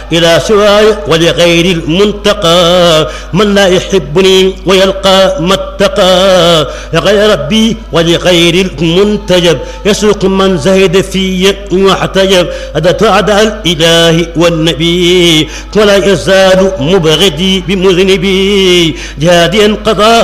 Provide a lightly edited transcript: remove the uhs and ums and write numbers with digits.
إلى سواي ولغير المنتقى من لا يحبني ويلقى ما اتقى لغير ربي ولغير المنتجب يسوق من زهد في واحتجب أدت أعداء الإله والنبي ولا يزال مبغدي بمذنبي جهادي قضى